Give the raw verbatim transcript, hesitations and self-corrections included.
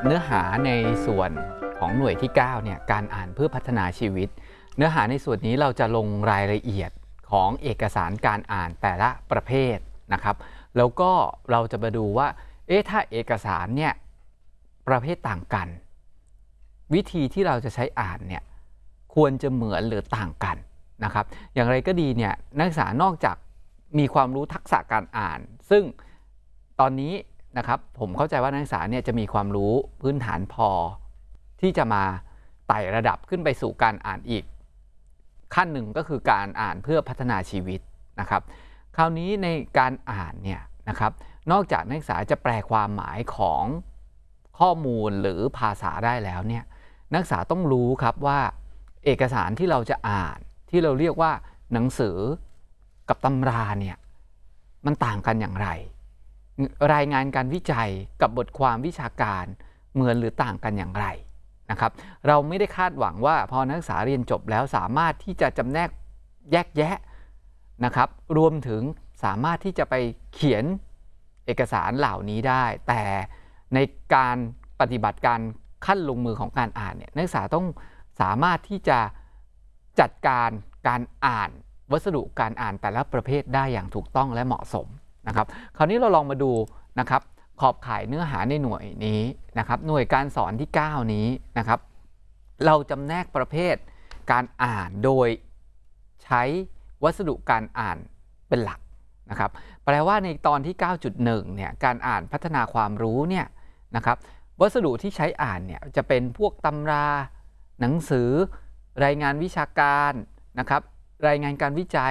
เนื้อหาในส่วนของหน่วยที่เก้าเนี่ยการอ่านเพื่อพัฒนาชีวิตเนื้อหาในส่วนนี้เราจะลงรายละเอียดของเอกสารการอ่านแต่ละประเภทนะครับแล้วก็เราจะมาดูว่าเอ๊ะถ้าเอกสารเนี่ยประเภทต่างกันวิธีที่เราจะใช้อ่านเนี่ยควรจะเหมือนหรือต่างกันนะครับอย่างไรก็ดีเนี่ยนักศึกษานอกจากมีความรู้ทักษะการอ่านซึ่งตอนนี้นะครับผมเข้าใจว่านักศึกษาเนี่ยจะมีความรู้พื้นฐานพอที่จะมาไต่ระดับขึ้นไปสู่การอ่านอีกขั้นหนึ่งก็คือการอ่านเพื่อพัฒนาชีวิตนะครับคราวนี้ในการอ่านเนี่ยนะครับนอกจากนักศึกษาจะแปลความหมายของข้อมูลหรือภาษาได้แล้วเนี่ยนักศึกษาต้องรู้ครับว่าเอกสารที่เราจะอ่านที่เราเรียกว่าหนังสือกับตำราเนี่ยมันต่างกันอย่างไรรายงานการวิจัยกับบทความวิชาการเหมือนหรือต่างกันอย่างไรนะครับเราไม่ได้คาดหวังว่าพอนักศึกษาเรียนจบแล้วสามารถที่จะจำแนกแยกแยะนะครับรวมถึงสามารถที่จะไปเขียนเอกสารเหล่านี้ได้แต่ในการปฏิบัติการขั้นลงมือของการอ่านเนี่ยนักศึกษาต้องสามารถที่จะจัดการการอ่านวัสดุการอ่านแต่ละประเภทได้อย่างถูกต้องและเหมาะสมนะครับคราวนี้เราลองมาดูนะครับขอบข่ายเนื้อหาในหน่วยนี้นะครับหน่วยการสอนที่เก้านี้นะครับเราจำแนกประเภทการอ่านโดยใช้วัสดุการอ่านเป็นหลักนะครับแปลว่าในตอนที่ เก้าจุดหนึ่ง เนี่ยการอ่านพัฒนาความรู้เนี่ยนะครับวัสดุที่ใช้อ่านเนี่ยจะเป็นพวกตำราหนังสือรายงานวิชาการนะครับรายงานการวิจัย